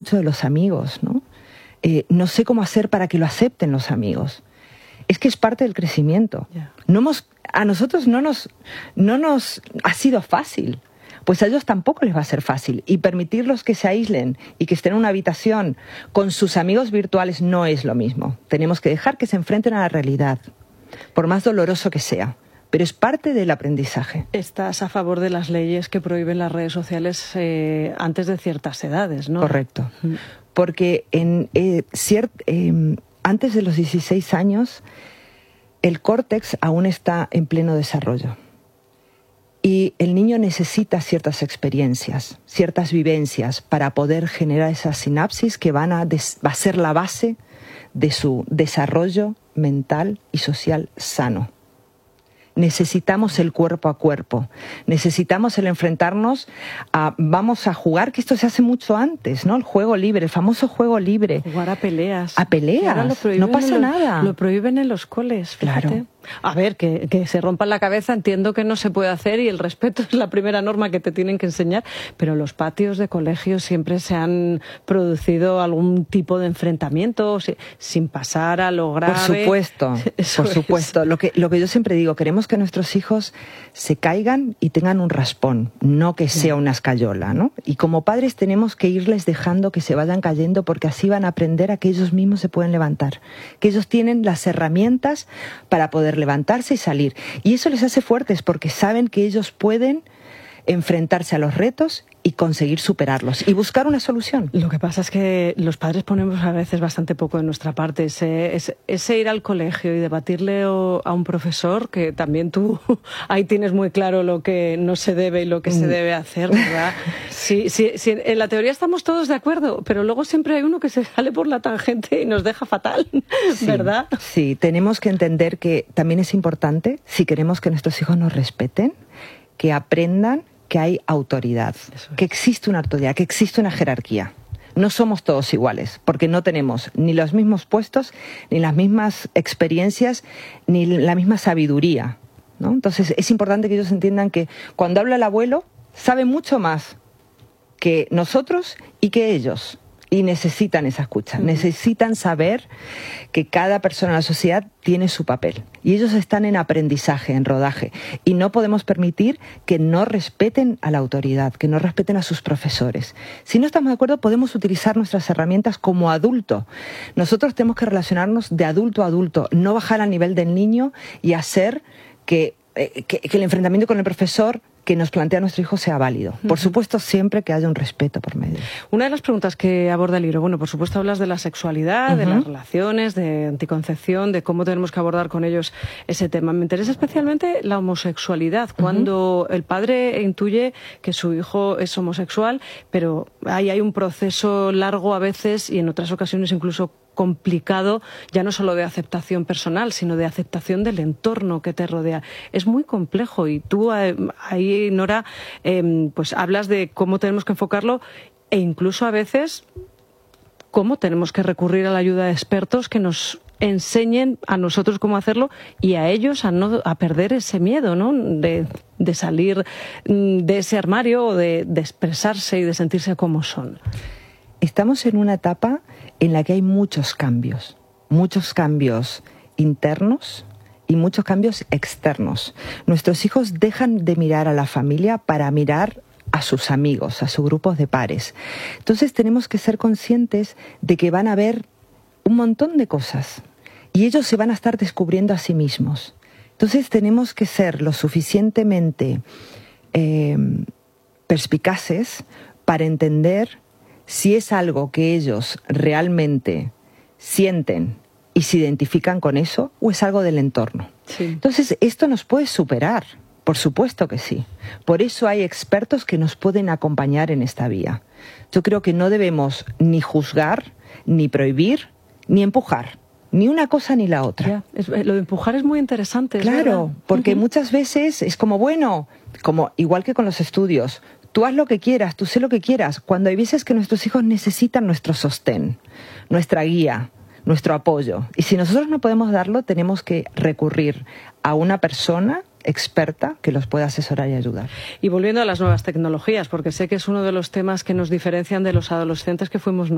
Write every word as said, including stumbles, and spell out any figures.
mucho de los amigos, ¿no? Eh, no sé cómo hacer para que lo acepten los amigos. Es que es parte del crecimiento. Yeah. No hemos, a nosotros no nos, no nos ha sido fácil. Pues a ellos tampoco les va a ser fácil. Y permitirlos que se aíslen y que estén en una habitación con sus amigos virtuales no es lo mismo. Tenemos que dejar que se enfrenten a la realidad, por más doloroso que sea. Pero es parte del aprendizaje. Estás a favor de las leyes que prohíben las redes sociales eh, antes de ciertas edades, ¿no? Correcto. Mm. Porque en, eh, ciert, eh, antes de los dieciséis años, el córtex aún está en pleno desarrollo. Y el niño necesita ciertas experiencias, ciertas vivencias para poder generar esas sinapsis que van a, des, va a ser la base de su desarrollo mental y social sano. Necesitamos el cuerpo a cuerpo, necesitamos el enfrentarnos a, vamos a jugar, que esto se hace mucho antes, ¿no? El juego libre, el famoso juego libre. Jugar a peleas. A peleas, no pasa lo, nada. Lo prohíben en los coles, fíjate. Claro. A ver, que, que se rompan la cabeza, entiendo que no se puede hacer y el respeto es la primera norma que te tienen que enseñar, pero los patios de colegio siempre se han producido algún tipo de enfrentamiento sin pasar a lo grave. Por supuesto, Eso por supuesto. Lo que, lo que yo siempre digo, queremos que nuestros hijos se caigan y tengan un raspón, no que sea una escayola, ¿no? Y como padres tenemos que irles dejando que se vayan cayendo porque así van a aprender a que ellos mismos se pueden levantar, que ellos tienen las herramientas para poder levantarse y salir. Y eso les hace fuertes porque saben que ellos pueden enfrentarse a los retos y conseguir superarlos y buscar una solución. Lo que pasa es que los padres ponemos a veces bastante poco de nuestra parte. Ese, ese, ese ir al colegio y debatirle a un profesor, que también tú ahí tienes muy claro lo que no se debe y lo que se debe hacer, ¿verdad? Sí, sí, sí, en la teoría estamos todos de acuerdo, pero luego siempre hay uno que se sale por la tangente y nos deja fatal, ¿verdad? Sí, sí, tenemos que entender que también es importante, si queremos que nuestros hijos nos respeten, que aprendan que hay autoridad, es. que existe una autoridad, que existe una jerarquía. No somos todos iguales, porque no tenemos ni los mismos puestos, ni las mismas experiencias, ni la misma sabiduría, ¿no? Entonces es importante que ellos entiendan que cuando habla el abuelo, sabe mucho más que nosotros y que ellos. Y necesitan esa escucha, uh-huh. necesitan saber que cada persona en la sociedad tiene su papel. Y ellos están en aprendizaje, en rodaje. Y no podemos permitir que no respeten a la autoridad, que no respeten a sus profesores. Si no estamos de acuerdo, podemos utilizar nuestras herramientas como adulto. Nosotros tenemos que relacionarnos de adulto a adulto, no bajar al nivel del niño y hacer que, eh, que, que el enfrentamiento con el profesor que nos plantea nuestro hijo sea válido. Por supuesto, siempre que haya un respeto por medio. Una de las preguntas que aborda el libro, bueno, por supuesto hablas de la sexualidad, uh-huh. de las relaciones, de anticoncepción, de cómo tenemos que abordar con ellos ese tema. Me interesa especialmente la homosexualidad, uh-huh. cuando el padre intuye que su hijo es homosexual, pero ahí hay un proceso largo a veces y en otras ocasiones incluso complicado, ya no solo de aceptación personal, sino de aceptación del entorno que te rodea. Es muy complejo y tú ahí, Nora, eh, pues hablas de cómo tenemos que enfocarlo e incluso a veces cómo tenemos que recurrir a la ayuda de expertos que nos enseñen a nosotros cómo hacerlo y a ellos a no a perder ese miedo, ¿no? De, de salir de ese armario o de, de expresarse y de sentirse como son. Estamos en una etapa en la que hay muchos cambios, muchos cambios internos y muchos cambios externos. Nuestros hijos dejan de mirar a la familia para mirar a sus amigos, a sus grupos de pares. Entonces tenemos que ser conscientes de que van a haber un montón de cosas y ellos se van a estar descubriendo a sí mismos. Entonces tenemos que ser lo suficientemente eh, perspicaces para entender si es algo que ellos realmente sienten y se identifican con eso o es algo del entorno. Sí. Entonces, esto nos puede superar, por supuesto que sí. Por eso hay expertos que nos pueden acompañar en esta vía. Yo creo que no debemos ni juzgar, ni prohibir, ni empujar. Ni una cosa ni la otra. Ya, es, lo de empujar es muy interesante. Claro, ¿verdad? Porque uh-huh. muchas veces es como, bueno, como igual que con los estudios, tú haz lo que quieras, tú sé lo que quieras, cuando hay veces que nuestros hijos necesitan nuestro sostén, nuestra guía, nuestro apoyo. Y si nosotros no podemos darlo, tenemos que recurrir a una persona experta que los pueda asesorar y ayudar. Y volviendo a las nuevas tecnologías, porque sé que es uno de los temas que nos diferencian de los adolescentes que fuimos